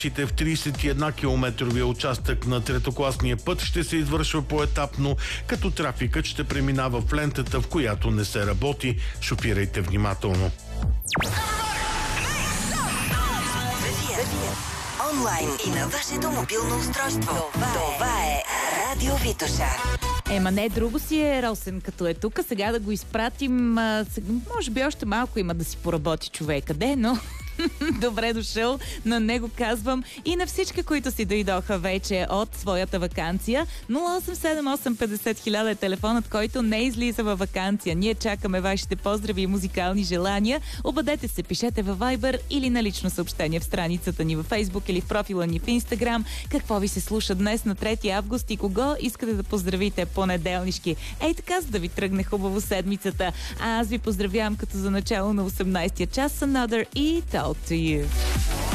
В 31-километровия участък на третокласния път ще се извършва поетапно, като трафикът ще преминава в лентата, в която не се работи. Шофирайте внимателно. Онлайн и на вашето мобилно устройство. Това е Радио Витоша. Ема не, друго си е Росен, като е тук. Сега да го изпратим. Може би още малко има да си поработи човека. Но добре дошъл на него, казвам, и на всички, които си дойдоха вече от своята ваканция. 087850 е телефонът, който не излиза във ваканция. Ние чакаме вашите поздрави и музикални желания. Обадете се, пишете във Viber или на лично съобщение в страницата ни във Facebook или в профила ни в Instagram. Какво ви се слуша днес на 3 август и кого искате да поздравите понеделнишки? Ей така, за да ви тръгне хубаво седмицата. А аз ви поздравявам като за начало на 18-я час. Another и Talk to You.